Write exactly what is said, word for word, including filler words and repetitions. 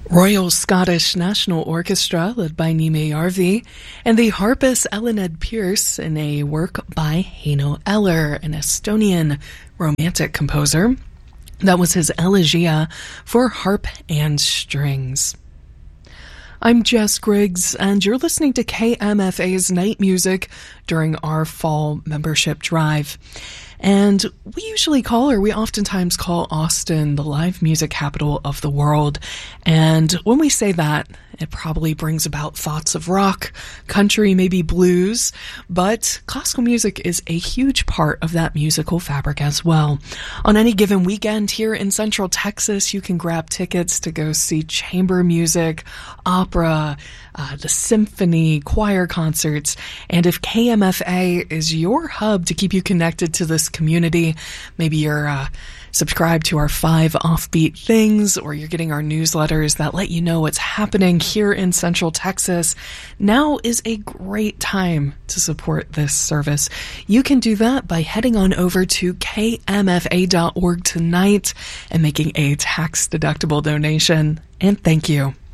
Royal Scottish National Orchestra, led by Nime Jarvi, and the harpist Eluned Pierce in a work by Heino Eller, an Estonian romantic composer. That was his Elegia for harp and strings. I'm Jess Griggs, and you're listening to K M F A's Night Music during our fall membership drive. And we usually call, or we oftentimes call Austin the live music capital of the world. And when we say that, it probably brings about thoughts of rock, country, maybe blues, but classical music is a huge part of that musical fabric as well. On any given weekend here in Central Texas, you can grab tickets to go see chamber music, opera, uh, the symphony, choir concerts, and if K M F A is your hub to keep you connected to this community, maybe you're uh, subscribed to our five offbeat things, or you're getting our newsletters that let you know what's happening here in Central Texas, now is a great time to support this service. You can do that by heading on over to K M F A dot org tonight and making a tax-deductible donation. And thank you.